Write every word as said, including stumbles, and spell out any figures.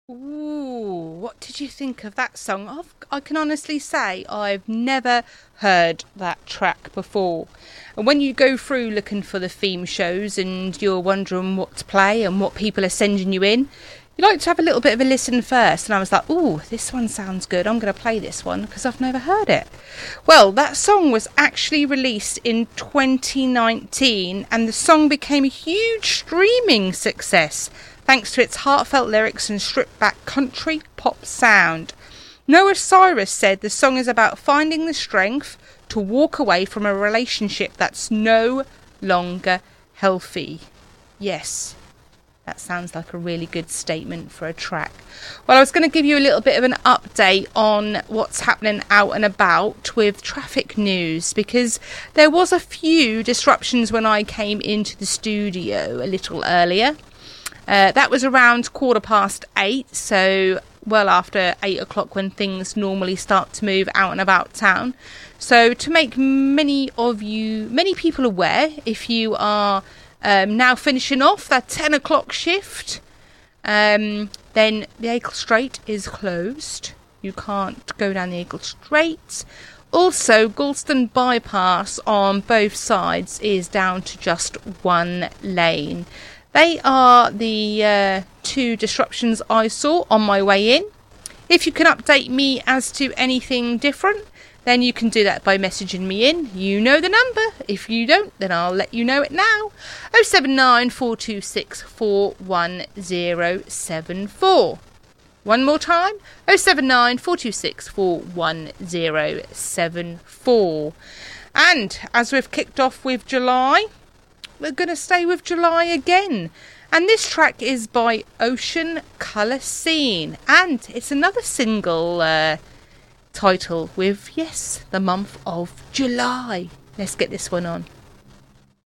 Ooh, what did you think of that song? I've, I can honestly say I've never heard that track before. And when you go through looking for the theme shows and you're wondering what to play and what people are sending you in, you like to have a little bit of a listen first. And I was like, ooh, this one sounds good. I'm going to play this one because I've never heard it. Well, that song was actually released in twenty nineteen and the song became a huge streaming success, thanks to its heartfelt lyrics and stripped-back country pop sound. Noah Cyrus said the song is about finding the strength to walk away from a relationship that's no longer healthy. Yes, that sounds like a really good statement for a track. Well, I was going to give you a little bit of an update on what's happening out and about with traffic news, because there was a few disruptions when I came into the studio a little earlier. Uh, that was around quarter past eight, so well after eight o'clock when things normally start to move out and about town. So to make many of you, many people aware, if you are um, now finishing off that ten o'clock shift, um, then the Acle Strait is closed. You can't go down the Acle Strait. Also, Galston Bypass on both sides is down to just one lane. They are the uh, two disruptions I saw on my way in. If you can update me as to anything different, then you can do that by messaging me in. You know the number. If you don't, then I'll let you know it now. oh seven nine, four two six, four one oh seven four. One more time. oh seven nine, four two six, four one oh seven four. And as we've kicked off with July, we're going to stay with July again. And this track is by Ocean Colour Scene. And it's another single uh, title with, yes, the month of July. Let's get this one on.